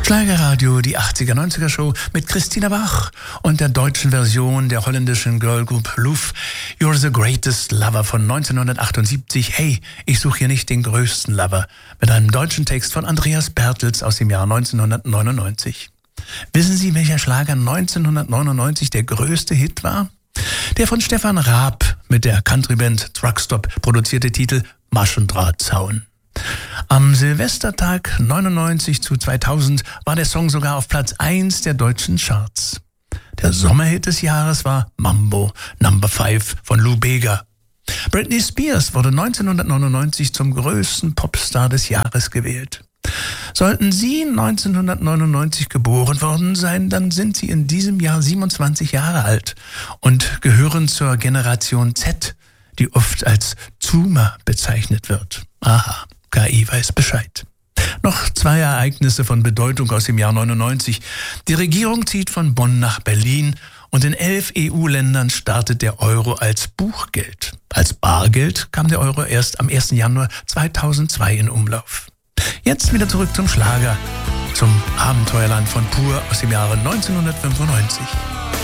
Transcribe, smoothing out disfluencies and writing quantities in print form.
Schlagerradio, die 80er-90er Show mit Christina Bach und der deutschen Version der holländischen Girlgroup Loof, You're the Greatest Lover von 1978. Hey, ich suche hier nicht den größten Lover, mit einem deutschen Text von Andreas Bertels aus dem Jahr 1999. Wissen Sie, welcher Schlager 1999 der größte Hit war? Der von Stefan Raab mit der Countryband Truckstop produzierte Titel Maschendrahtzaun. Am Silvestertag 99 zu 2000 war der Song sogar auf Platz 1 der deutschen Charts. Der Sommerhit des Jahres war Mambo No. 5 von Lou Bega. Britney Spears wurde 1999 zum größten Popstar des Jahres gewählt. Sollten Sie 1999 geboren worden sein, dann sind Sie in diesem Jahr 27 Jahre alt und gehören zur Generation Z, die oft als Zoomer bezeichnet wird. Aha. KI weiß Bescheid. Noch 2 Ereignisse von Bedeutung aus dem Jahr 99. Die Regierung zieht von Bonn nach Berlin und in 11 EU-Ländern startet der Euro als Buchgeld. Als Bargeld kam der Euro erst am 1. Januar 2002 in Umlauf. Jetzt wieder zurück zum Schlager, zum Abenteuerland von Pur aus dem Jahre 1995.